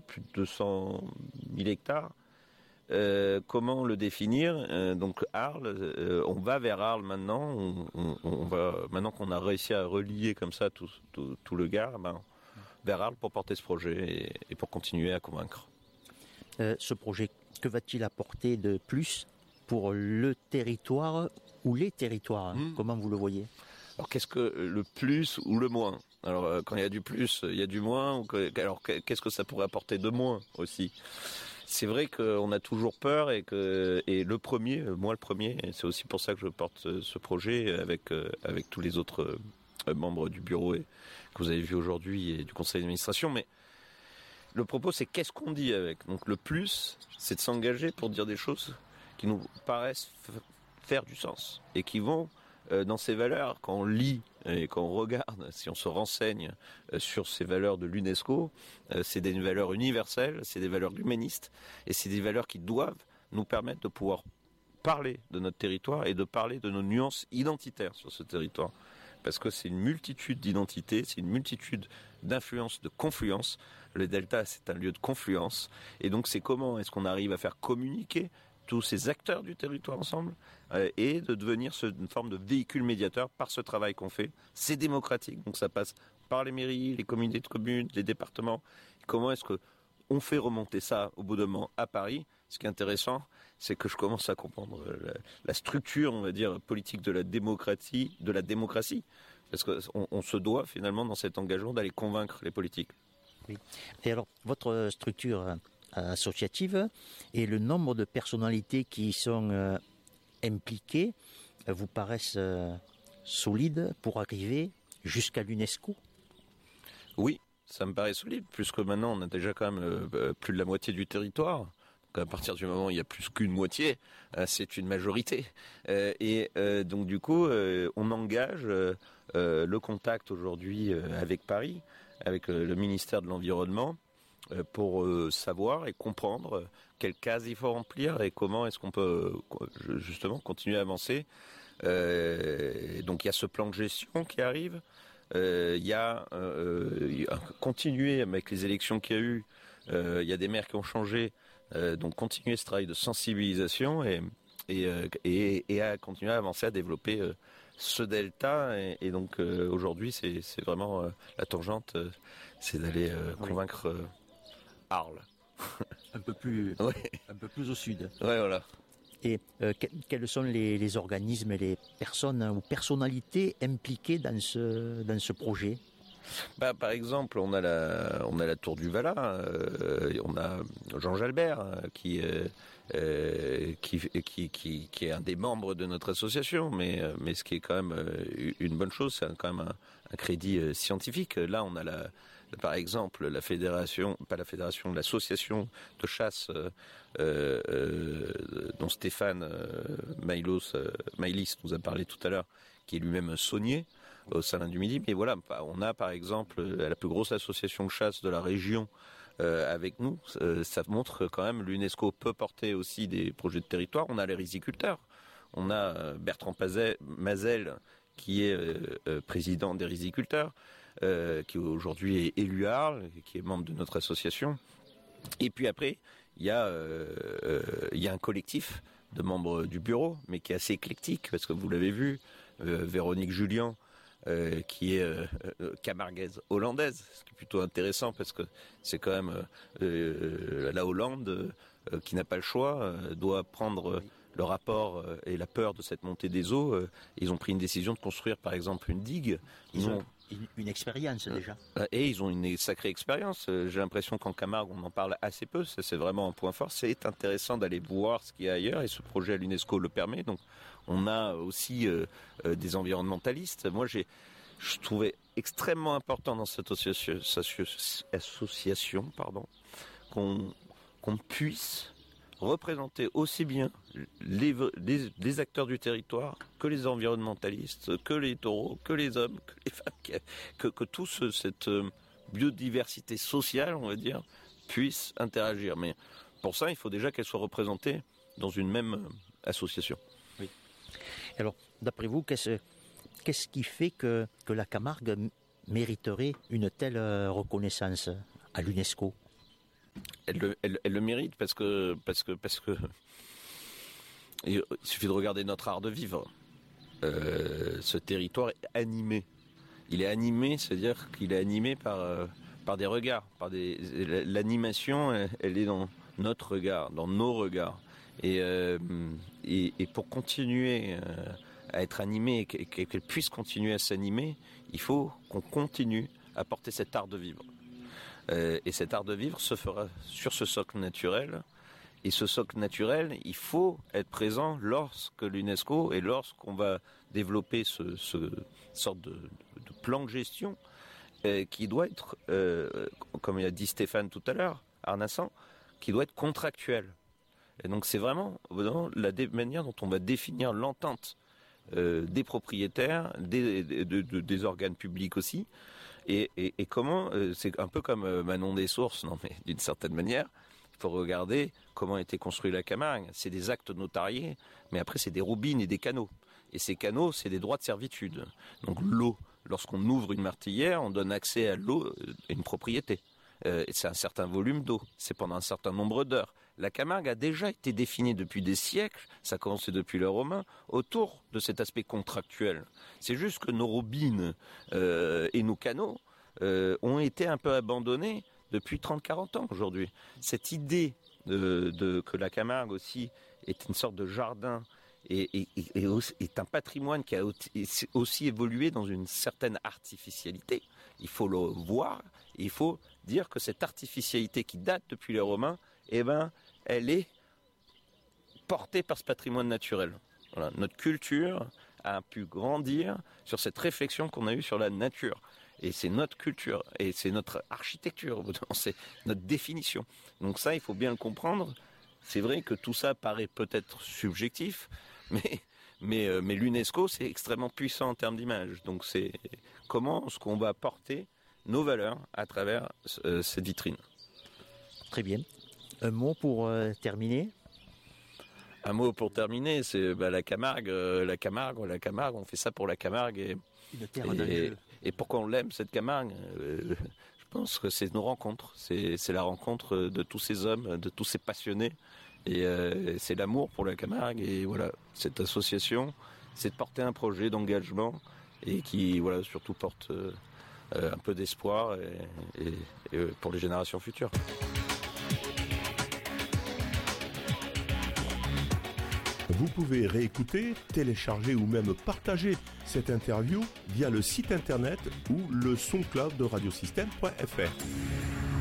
plus de 200 000 hectares. Comment le définir? Donc Arles, on va vers Arles maintenant. On va maintenant qu'on a réussi à relier comme ça tout le Gard, vers Arles pour porter ce projet et pour continuer à convaincre. Ce projet, que va-t-il apporter de plus pour le territoire ou les territoires? Comment vous le voyez? Alors qu'est-ce que le plus ou le moins? Alors quand il y a du plus, il y a du moins. Alors qu'est-ce que ça pourrait apporter de moins aussi? C'est vrai qu'on a toujours peur et le premier, moi le premier, et c'est aussi pour ça que je porte ce projet avec tous les autres membres du bureau que vous avez vu aujourd'hui et du conseil d'administration. Mais le propos, c'est qu'est-ce qu'on dit avec. Donc le plus, c'est de s'engager pour dire des choses qui nous paraissent faire du sens et qui vont dans ces valeurs. Quand on lit et quand on regarde, si on se renseigne sur ces valeurs de l'UNESCO, c'est des valeurs universelles, c'est des valeurs humanistes et c'est des valeurs qui doivent nous permettre de pouvoir parler de notre territoire et de parler de nos nuances identitaires sur ce territoire. Parce que c'est une multitude d'identités, c'est une multitude d'influences, de confluences. Le Delta, c'est un lieu de confluence. Et donc, c'est comment est-ce qu'on arrive à faire communiquer tous ces acteurs du territoire ensemble et de devenir une forme de véhicule médiateur par ce travail qu'on fait. C'est démocratique, donc ça passe par les mairies, les communautés de communes, les départements. Comment est-ce que on fait remonter ça au bout d'un moment à Paris? Ce qui est intéressant, c'est que je commence à comprendre la structure, on va dire, politique de la démocratie, parce qu'on se doit finalement dans cet engagement d'aller convaincre les politiques. Oui. Et alors, votre structure associative et le nombre de personnalités qui sont impliquées vous paraissent solides pour arriver jusqu'à l'UNESCO? Oui, ça me paraît solide, puisque maintenant on a déjà quand même plus de la moitié du territoire. Donc à partir du moment où il y a plus qu'une moitié, c'est une majorité. Donc du coup, on engage le contact aujourd'hui avec Paris, avec le ministère de l'Environnement, pour savoir et comprendre quelles cases il faut remplir et comment est-ce qu'on peut justement continuer à avancer. Donc il y a ce plan de gestion qui arrive. Il y a continuer avec les élections qu'il y a eu. Il y a des maires qui ont changé. Donc continuer ce travail de sensibilisation et à continuer à avancer, à développer ce delta. Et donc aujourd'hui, c'est vraiment la tangente, c'est d'aller convaincre Arles. Un peu plus au sud. Ouais, voilà. Et quels sont les organismes et les personnes ou personnalités impliquées dans ce projet? Par exemple, on a la Tour du Vala, on a Jean Jalbert qui est un des membres de notre association, mais ce qui est quand même une bonne chose, c'est quand même un crédit scientifique. Là, on a par exemple l'association de chasse dont Stéphane Maïlis nous a parlé tout à l'heure, qui est lui-même saunier au Salin du Midi. Mais voilà, on a par exemple la plus grosse association de chasse de la région avec nous. Ça montre quand même l'UNESCO peut porter aussi des projets de territoire. On a les riziculteurs. On a Bertrand Mazel qui est président des riziculteurs, qui aujourd'hui est élu à Arles, qui est membre de notre association. Et puis après, il y a un collectif de membres du bureau, mais qui est assez éclectique, parce que vous l'avez vu, Véronique Julien, qui est camarguaise hollandaise, ce qui est plutôt intéressant parce que c'est quand même la Hollande qui n'a pas le choix, doit prendre le rapport et la peur de cette montée des eaux. Ils ont pris une décision de construire par exemple une digue. Ils ont une expérience déjà. Et ils ont une sacrée expérience. J'ai l'impression qu'en Camargue, on en parle assez peu. Ça, c'est vraiment un point fort. C'est intéressant d'aller voir ce qu'il y a ailleurs et ce projet à l'UNESCO le permet. Donc, on a aussi des environnementalistes. Moi, je trouvais extrêmement important dans cette association qu'on puisse représenter aussi bien les acteurs du territoire que les environnementalistes, que les taureaux, que les hommes, que les femmes, que toute cette biodiversité sociale, on va dire, puisse interagir. Mais pour ça, il faut déjà qu'elle soit représentée dans une même association. Oui. Alors, d'après vous, qu'est-ce qui fait que la Camargue mériterait une telle reconnaissance à l'UNESCO ? elle le mérite parce que il suffit de regarder notre art de vivre. Ce territoire est animé. Il est animé, c'est-à-dire qu'il est animé par des regards, l'animation, elle est dans notre regard, dans nos regards. Et pour continuer à être animé et qu'elle puisse continuer à s'animer, il faut qu'on continue à porter cet art de vivre. Et cet art de vivre se fera sur ce socle naturel. Et ce socle naturel, il faut être présent lorsque l'UNESCO et lorsqu'on va développer ce sorte de plan de gestion qui doit être, comme il a dit Stéphane tout à l'heure, Arnassan, qui doit être contractuel. Et donc c'est vraiment la manière dont on va définir l'entente des propriétaires, des organes publics aussi, et comment, c'est un peu comme Manon des Sources, non mais d'une certaine manière, il faut regarder comment a été construit la Camargue. C'est des actes notariés, mais après c'est des roubines et des canaux. Et ces canaux, c'est des droits de servitude. Donc l'eau, lorsqu'on ouvre une martilière, on donne accès à l'eau et une propriété. Et c'est un certain volume d'eau, c'est pendant un certain nombre d'heures. La Camargue a déjà été définie depuis des siècles, ça a commencé depuis les Romains, autour de cet aspect contractuel. C'est juste que nos roubines et nos canaux ont été un peu abandonnés depuis 30-40 ans aujourd'hui. Cette idée que la Camargue aussi est une sorte de jardin et est un patrimoine qui a aussi évolué dans une certaine artificialité. Il faut le voir, il faut dire que cette artificialité qui date depuis les Romains, elle est portée par ce patrimoine naturel. Voilà. Notre culture a pu grandir sur cette réflexion qu'on a eue sur la nature. Et c'est notre culture, et c'est notre architecture, c'est notre définition. Donc ça, il faut bien le comprendre. C'est vrai que tout ça paraît peut-être subjectif, mais l'UNESCO, c'est extrêmement puissant en termes d'image. Donc c'est comment est-ce qu'on va porter nos valeurs à travers cette vitrine. Très bien. Un mot pour terminer ? Un mot pour terminer, c'est la Camargue, on fait ça pour la Camargue. Et pourquoi on l'aime, cette Camargue je pense que c'est nos rencontres. C'est la rencontre de tous ces hommes, de tous ces passionnés. Et c'est l'amour pour la Camargue. Et voilà, cette association, c'est de porter un projet d'engagement et qui, voilà, surtout porte un peu d'espoir et pour les générations futures. Vous pouvez réécouter, télécharger ou même partager cette interview via le site internet ou le SoundCloud de radiosystème.fr.